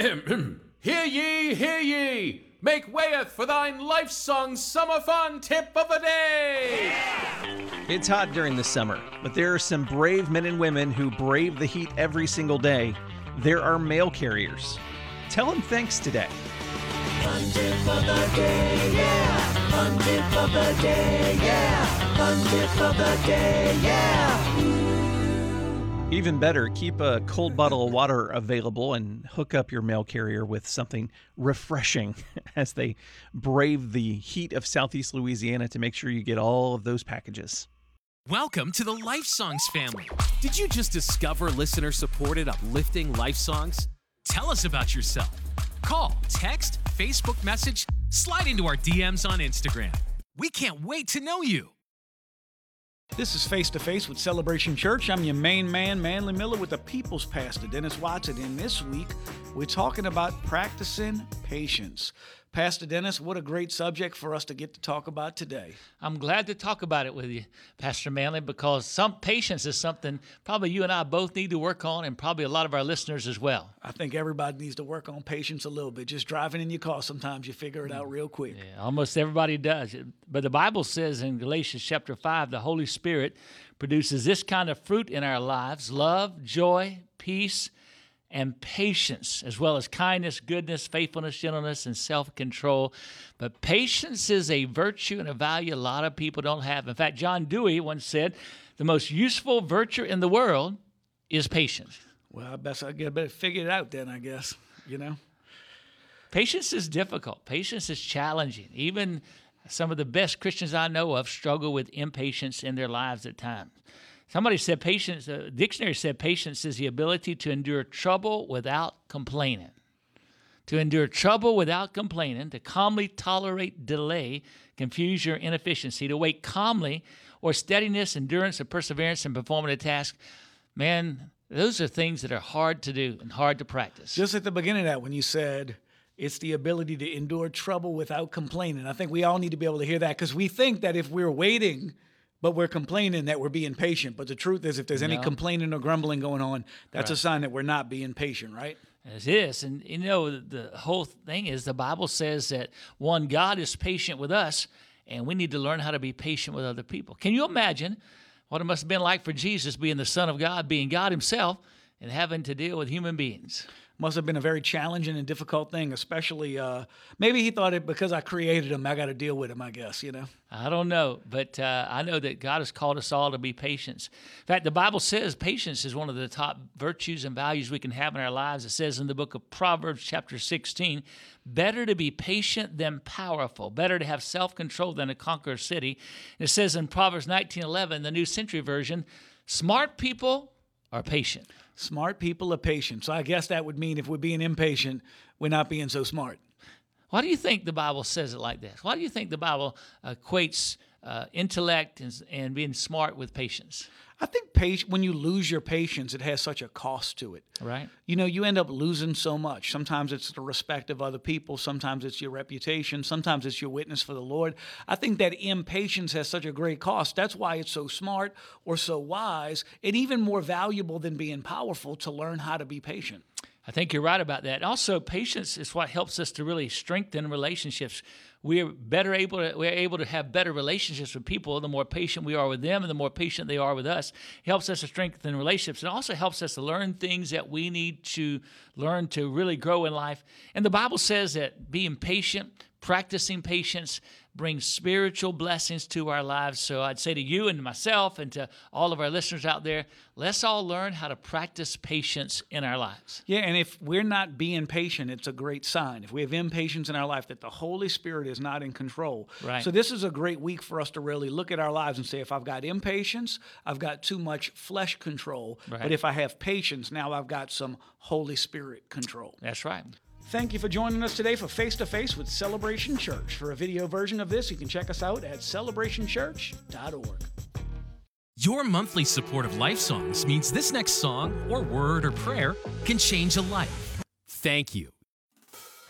Hear ye, hear ye! Make wayeth for thine life song summer fun tip of the day! It's hot during the summer, but there are some brave men and women who brave the heat every single day. There are mail carriers. Tell them thanks today. Fun tip of the day, yeah! Fun tip of the day, yeah! Fun tip of the day, yeah! Even better, keep a cold bottle of water available and hook up your mail carrier with something refreshing as they brave the heat of Southeast Louisiana to make sure you get all of those packages. Welcome to the Life Songs family. Did you just discover listener-supported, uplifting life songs? Tell us about yourself. Call, text, Facebook message, slide into our DMs on Instagram. We can't wait to know you. This is Face to Face with Celebration Church. I'm your main man, Manly Miller, with the People's Pastor, Dennis Watson. And this week, we're talking about practicing patience. Pastor Dennis, what a great subject for us to get to talk about today. I'm glad to talk about it with you, Pastor Manley, because some patience is something probably you and I both need to work on, and probably a lot of our listeners as well. I think everybody needs to work on patience a little bit. Just driving in your car, sometimes you figure it out real quick. Yeah, almost everybody does. But the Bible says in Galatians chapter 5, the Holy Spirit produces this kind of fruit in our lives: love, joy, peace, and patience, as well as kindness, goodness, faithfulness, gentleness, and self-control. But patience is a virtue and a value a lot of people don't have. In fact, John Dewey once said, the most useful virtue in the world is patience. Well, I better figure it out then, I guess, you know. Patience is difficult. Patience is challenging. Even some of the best Christians I know of struggle with impatience in their lives at times. Somebody said patience, the dictionary said patience is the ability to endure trouble without complaining. To endure trouble without complaining, to calmly tolerate delay, confusion, or inefficiency, to wait calmly, or steadiness, endurance, or perseverance in performing a task. Man, those are things that are hard to do and hard to practice. Just at the beginning of that, when you said it's the ability to endure trouble without complaining, I think we all need to be able to hear that, because we think that if we're waiting but we're complaining, that we're being patient. But the truth is, if there's any complaining or grumbling going on, that's a sign that we're not being patient, right? It is. And, you know, the whole thing is the Bible says that, one, God is patient with us, and we need to learn how to be patient with other people. Can you imagine what it must have been like for Jesus, being the Son of God, being God himself, and having to deal with human beings? Must have been a very challenging and difficult thing, especially maybe he thought it because I created him, I got to deal with him, I guess, you know. I don't know, but I know that God has called us all to be patient. In fact, the Bible says patience is one of the top virtues and values we can have in our lives. It says in the book of Proverbs chapter 16, better to be patient than powerful, better to have self-control than to conquer a city. And it says in Proverbs 19:11, the New Century Version, smart people are patient. Smart people are patient. So I guess that would mean if we're being impatient, we're not being so smart. Why do you think the Bible says it like this? Why do you think the Bible equates intellect and being smart with patience? I think when you lose your patience, it has such a cost to it. Right. You know, you end up losing so much. Sometimes it's the respect of other people. Sometimes it's your reputation. Sometimes it's your witness for the Lord. I think that impatience has such a great cost. That's why it's so smart or so wise, and even more valuable than being powerful, to learn how to be patient. I think you're right about that. Also, patience is what helps us to really strengthen relationships. We're able to have better relationships with people the more patient we are with them and the more patient they are with us. It helps us to strengthen relationships. It also helps us to learn things that we need to learn to really grow in life. And the Bible says that being patient, practicing patience, brings spiritual blessings to our lives. So I'd say to you and to myself and to all of our listeners out there, let's all learn how to practice patience in our lives. Yeah, and if we're not being patient, it's a great sign. If we have impatience in our life, that the Holy Spirit is not in control. Right. So this is a great week for us to really look at our lives and say, if I've got impatience, I've got too much flesh control. Right. But if I have patience, now I've got some Holy Spirit control. That's right. Thank you for joining us today for Face to Face with Celebration Church. For a video version of this, you can check us out at celebrationchurch.org. Your monthly support of Life Songs means this next song or word or prayer can change a life. Thank you.